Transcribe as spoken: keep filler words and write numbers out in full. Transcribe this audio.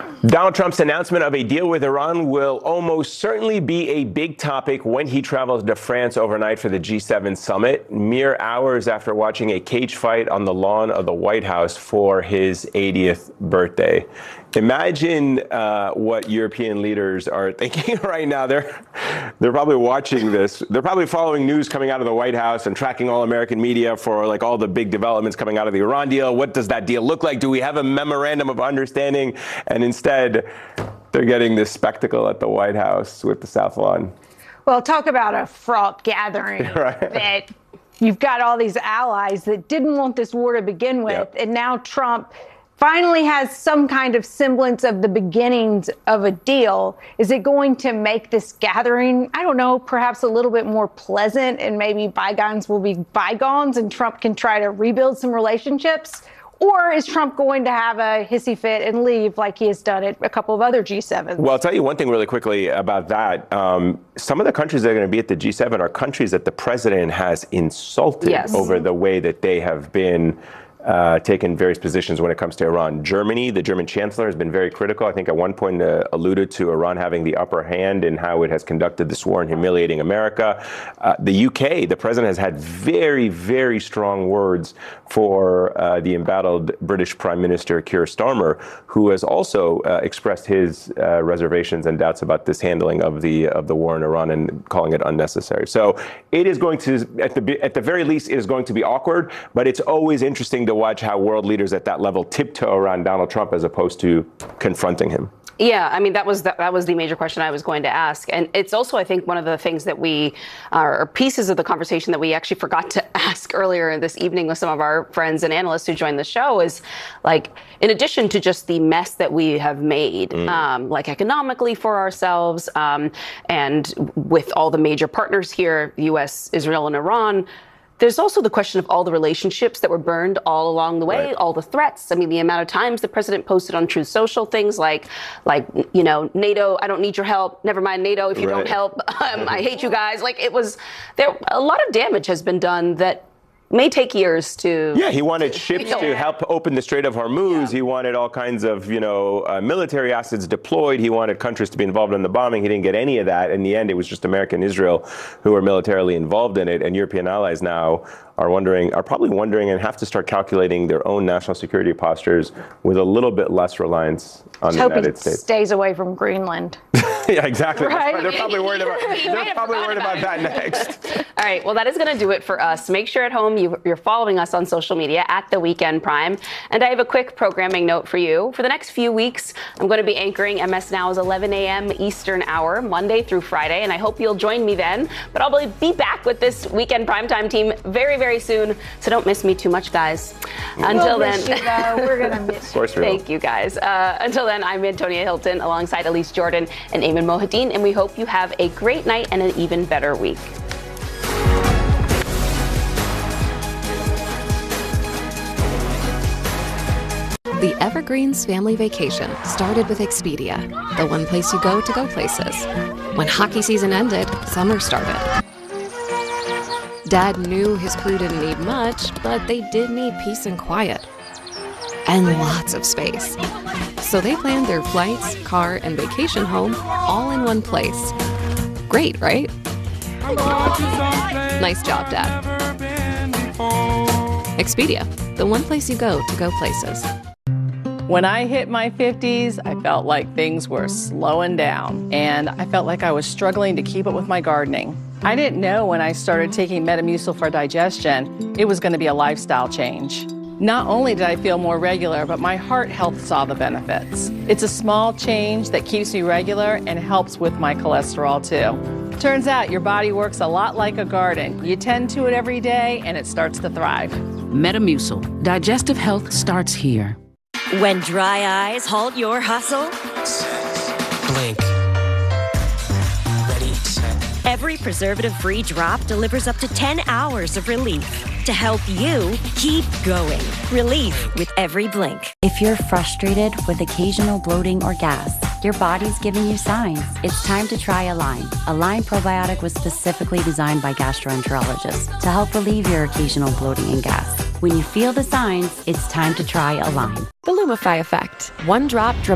Donald Trump's announcement of a deal with Iran will almost certainly be a big topic when he travels to France overnight for the G seven summit, mere hours after watching a cage fight on the lawn of the White House for his eightieth birthday. Imagine uh, what European leaders are thinking right now. They're they're probably watching this. They're probably following news coming out of the White House and tracking all American media for like all the big developments coming out of the Iran deal. What does that deal look like? Do we have a memorandum of understanding? And instead, they're getting this spectacle at the White House with the South Lawn. Well, talk about a fraught gathering. Right. That you've got all these allies that didn't want this war to begin with, Yep. and now Trump finally has some kind of semblance of the beginnings of a deal. Is it going to make this gathering, I don't know, perhaps a little bit more pleasant, and maybe bygones will be bygones and Trump can try to rebuild some relationships? Or is Trump going to have a hissy fit and leave like he has done at a couple of other G sevens? Well, I'll tell you one thing really quickly about that. Um, some of the countries that are going to be at the G seven are countries that the president has insulted Yes. over the way that they have been Uh, taken various positions when it comes to Iran. Germany, the German chancellor, has been very critical. I think at one point uh, alluded to Iran having the upper hand in how it has conducted this war and humiliating America. Uh, the U K, the president has had very, very strong words for uh, the embattled British Prime Minister Keir Starmer, who has also uh, expressed his uh, reservations and doubts about this handling of the of the war in Iran and calling it unnecessary. So it is going to, at the at the very least, it is going to be awkward. But it's always interesting to watch how world leaders at that level tiptoe around Donald Trump as opposed to confronting him. Yeah, I mean, that was the, that was the major question I was going to ask. And it's also, I think, one of the things that we are pieces of the conversation that we actually forgot to ask earlier this evening with some of our friends and analysts who joined the show is, like, in addition to just the mess that we have made, mm. um, like economically for ourselves um, and with all the major partners here, the U S, Israel, and Iran, there's also the question of all the relationships that were burned all along the way, right. all the threats. I mean, the amount of times the president posted on Truth Social things like, like you know, NATO, I don't need your help. Never mind NATO if you right. don't help. Um, I hate you guys. Like it was, there. A lot of damage has been done that may take years to... Yeah, he wanted ships to help open the Strait of Hormuz. Yeah. He wanted all kinds of, you know, uh, military assets deployed. He wanted countries to be involved in the bombing. He didn't get any of that. In the end, it was just America and Israel who were militarily involved in it. And European allies now are wondering, are probably wondering and have to start calculating their own national security postures with a little bit less reliance on the United States. Stays away from Greenland. Yeah, exactly. Right? They're probably worried about, they're probably worried about that next. All right. Well, that is going to do it for us. Make sure at home you, you're following us on social media at The Weekend Prime. And I have a quick programming note for you. For the next few weeks, I'm going to be anchoring M S Now's eleven a.m. Eastern Hour, Monday through Friday. And I hope you'll join me then. But I'll be back with this Weekend Primetime team very, very soon. So don't miss me too much, guys. Until we'll then. Miss you, though. We're going to miss you. Of course we will. Thank you, guys. Uh, until then, I'm Antonia Hilton alongside Elise Jordan and Ayman Mohideen. And we hope you have a great night and an even better week. The Evergreens family vacation started with Expedia, the one place you go to go places. When hockey season ended, summer started. Dad knew his crew didn't need much, but they did need peace and quiet. And lots of space. So they planned their flights, car, and vacation home all in one place. Great, right? Nice job, Dad. Expedia, the one place you go to go places. When I hit my fifties, I felt like things were slowing down, and I felt like I was struggling to keep up with my gardening. I didn't know when I started taking Metamucil for digestion, it was going to be a lifestyle change. Not only did I feel more regular, but my heart health saw the benefits. It's a small change that keeps me regular and helps with my cholesterol too. Turns out your body works a lot like a garden. You tend to it every day and it starts to thrive. Metamucil. Digestive health starts here. When dry eyes halt your hustle, blink. Ready, set. Every preservative-free drop delivers up to ten hours of relief to help you keep going. Relief with every blink. If you're frustrated with occasional bloating or gas, your body's giving you signs. It's time to try Align. Align Probiotic was specifically designed by gastroenterologists to help relieve your occasional bloating and gas. When you feel the signs, it's time to try Align. The Lumify Effect. One drop